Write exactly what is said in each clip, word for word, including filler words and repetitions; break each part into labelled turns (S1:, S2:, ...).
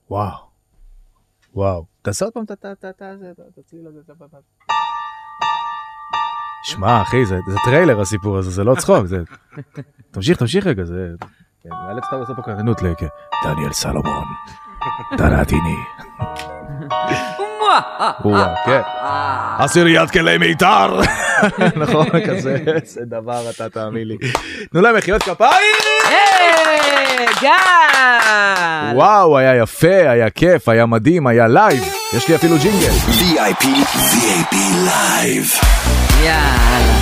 S1: וואו. וואו. תעשה עוד פעם, תצליל לזה. שמע, אחי, זה טריילר הסיפור הזה, זה לא צחוק. תמשיך, תמשיך רגע, זה... נאלץ אתה לעשות פה קרנות לכ... דניאל סלומון, דנתיני. וואו, כן. עשיריית כלי מיתר. נכון, כזה, זה דבר, אתה תאמין לי. תנו להם מחיאות כפיים!
S2: גל!
S1: וואו, היה יפה, היה כיף, היה מדהים, היה לייב. יש לי אפילו ג'ינגל.
S3: וי איי פי, וי איי פי לייב.
S2: יאללה.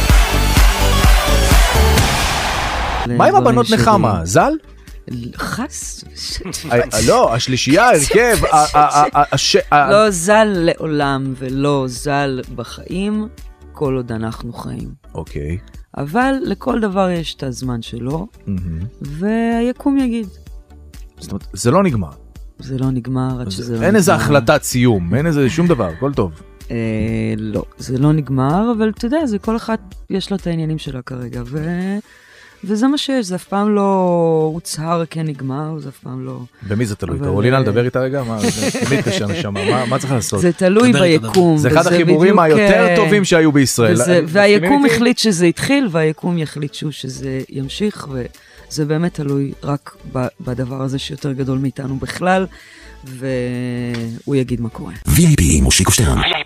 S1: מה עם הבנות נחמה? זל?
S2: חס?
S1: לא, השלישייה, הרכב.
S2: לא זל לעולם ולא זל בחיים, כל עוד אנחנו חיים.
S1: אוקיי.
S2: אבל לכל דבר יש את הזמן שלו, והיקום יגיד.
S1: זאת אומרת, זה לא נגמר.
S2: זה לא נגמר עד שזה לא נגמר.
S1: אין איזה החלטת סיום, אין איזה שום דבר, הכל טוב.
S2: לא, זה לא נגמר, אבל אתה יודע, זה כל אחד יש לו את העניינים שלה כרגע, ו... וזה מה שיש, זה אף פעם לא הוצהר כן נגמר, זה אף פעם לא...
S1: במי זה תלוי? קרולינה לדבר איתה רגע? מה, תמיד קשה נשמה, מה צריך לעשות?
S2: זה תלוי ביקום.
S1: זה אחד החיבורים היותר טובים שהיו בישראל.
S2: והיקום החליט שזה התחיל, והיקום יחליט שזה ימשיך, וזה באמת תלוי רק בדבר הזה שיותר גדול מאיתנו בכלל, והוא יגיד מה קורה.
S3: וי איי פי, מושיקו שטרן.